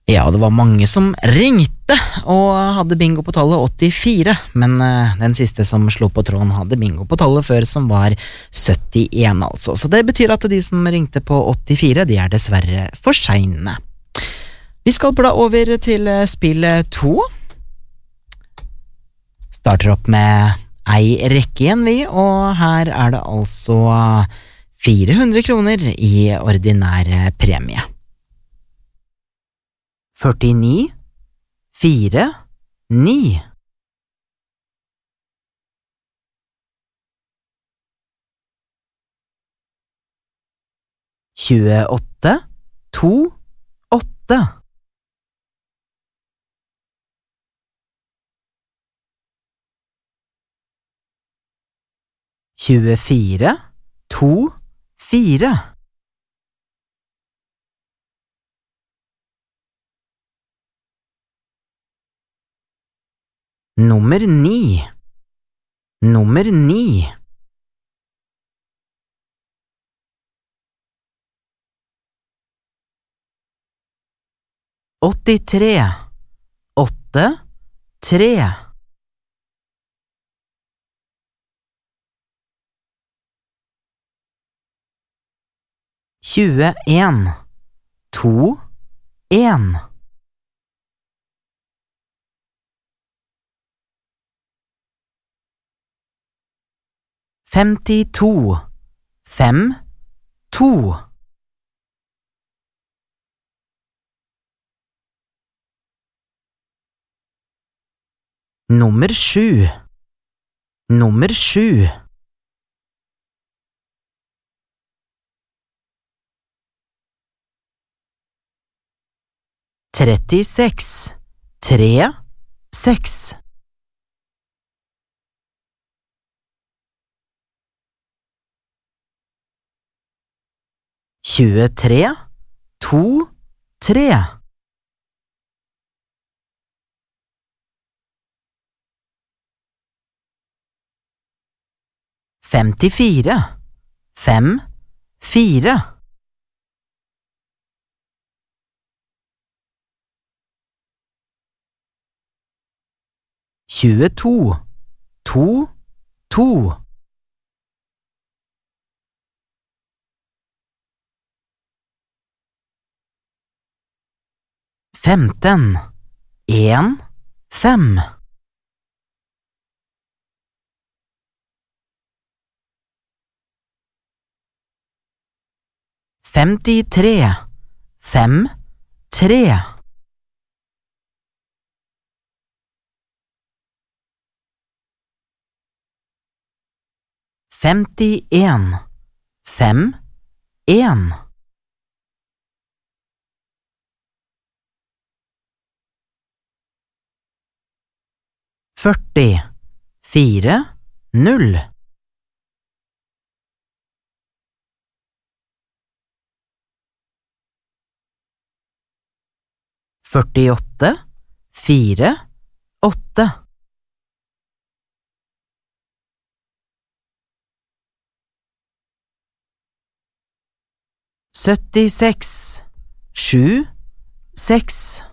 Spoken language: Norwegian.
Ja, det var mange som ringte og hadde bingo på tallet 84, men den siste som slo på tråden hadde bingo på tallet før, som var 71 altså. Så det betyr at de som ringte på 84, de er dessverre for sene. Vi skal bla over til spill 2. Starter opp med ei rekke igjen vi, og her er det altså 400 kroner i ordinær premie. 49, 4, 9. 28, 2, 8. 24, 2, 4. Nummer 9. Nummer 9. 83, 8, 3. 21, 2, 1. 52, 5, 2. 7. Nummer 7. 36, 3, 6. 23, 2, 3. 54, 5, 4. 22, 2, 2. 15, 1, 5. 53, 5, 3. 51, 5, 1. 40, 4, 0. 48, 4, 8. 76, 7, 6.